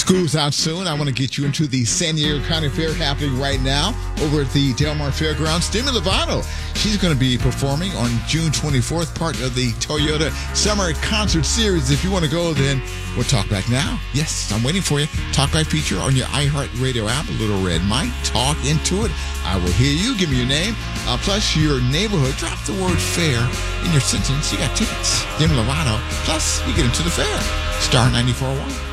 School's out soon. I want to get you into the San Diego County Fair happening right now over at the Del Mar Fairgrounds. Demi Lovato, she's going to be performing on June 24th, part of the Toyota Summer Concert Series. If you want to go, then we'll talk back now. Yes, I'm waiting for you. Talkback feature on your iHeartRadio app, a Little Red Mic. Talk into it. I will hear you. Give me your name, plus your neighborhood. Drop the word fair in your sentence. You got tickets. Demi Lovato. Plus, you get into the fair. Star 94.1.